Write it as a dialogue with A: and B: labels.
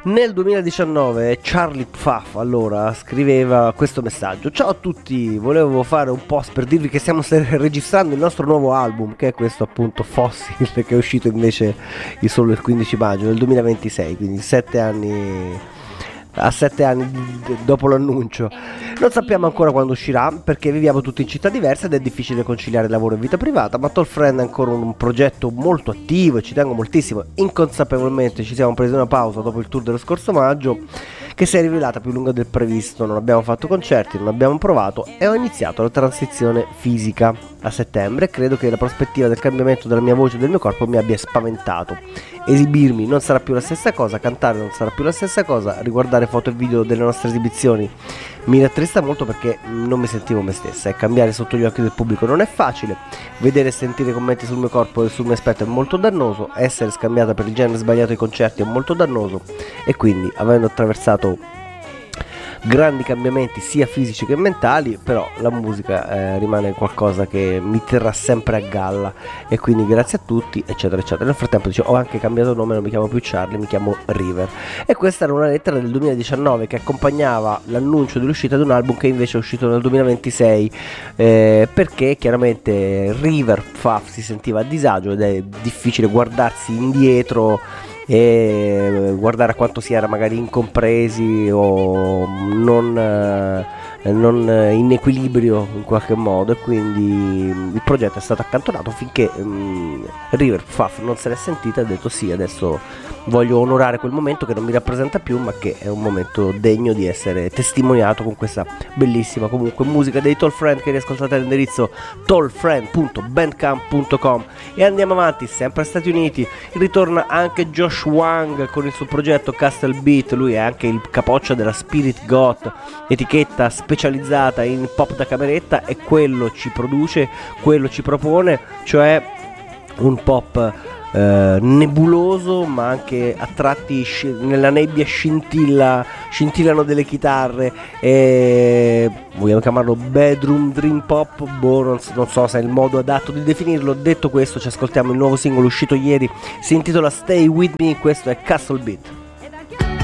A: Nel 2019 Charlie Pfaff allora scriveva questo messaggio: ciao a tutti, volevo fare un post per dirvi che stiamo registrando il nostro nuovo album, che è questo appunto Fossil, che è uscito invece solo il 15 maggio del 2026, quindi 7 anni dopo l'annuncio. Non sappiamo ancora quando uscirà perché viviamo tutti in città diverse ed è difficile conciliare lavoro e vita privata, ma Tall Friend è ancora un progetto molto attivo e ci tengo moltissimo. Inconsapevolmente ci siamo presi una pausa dopo il tour dello scorso maggio, che si è rivelata più lunga del previsto. Non abbiamo fatto concerti, non abbiamo provato e ho iniziato la transizione fisica a settembre. Credo che la prospettiva del cambiamento della mia voce e del mio corpo mi abbia spaventato. Esibirmi non sarà più la stessa cosa, cantare non sarà più la stessa cosa, riguardare foto e video delle nostre esibizioni mi rattrista molto perché non mi sentivo me stessa, e cambiare sotto gli occhi del pubblico non è facile, vedere e sentire commenti sul mio corpo e sul mio aspetto è molto dannoso, essere scambiata per il genere sbagliato ai concerti è molto dannoso, e quindi, avendo attraversato grandi cambiamenti sia fisici che mentali, però la musica rimane qualcosa che mi terrà sempre a galla, e quindi grazie a tutti, eccetera eccetera. Nel frattempo ho anche cambiato nome, non mi chiamo più Charlie, mi chiamo River. E questa era una lettera del 2019 che accompagnava l'annuncio dell'uscita di un album che invece è uscito nel 2026, perché chiaramente River Pfaff si sentiva a disagio ed è difficile guardarsi indietro e guardare a quanto si era magari incompresi o non in equilibrio in qualche modo, e quindi il progetto è stato accantonato finché River Pfaff non se l'è sentita e ha detto sì, adesso voglio onorare quel momento che non mi rappresenta più, ma che è un momento degno di essere testimoniato con questa bellissima comunque musica dei Tall Friend, che riascoltate all'indirizzo tallfriend.bandcamp.com. E andiamo avanti, sempre agli Stati Uniti. Ritorna anche Josh Wang con il suo progetto Castle Beat. Lui è anche il capoccia della Spirit Goth, etichetta specializzata in pop da cameretta, e quello ci produce, quello ci propone, cioè un pop nebuloso, ma anche a tratti nella nebbia scintillano delle chitarre, e vogliamo chiamarlo bedroom dream pop, non so se è il modo adatto di definirlo. Detto questo, ci ascoltiamo il nuovo singolo uscito ieri, si intitola Stay With Me, questo è Castle Beat.